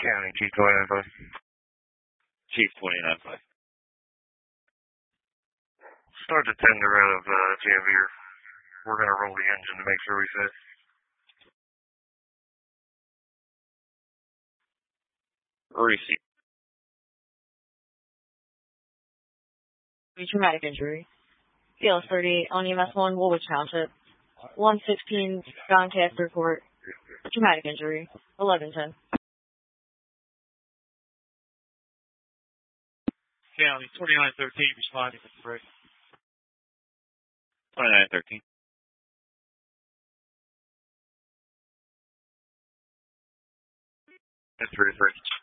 County, Chief 29.5. Chief 29.5. Start the tender out of Janvier. We're going to roll the engine to make sure we set. Receipt. Traumatic injury. CLS 38 on EMS 1, Woolwich Township. 116 Doncaster Court. Traumatic injury. 1110. County 2913 responding to the break. 2913. That's 33.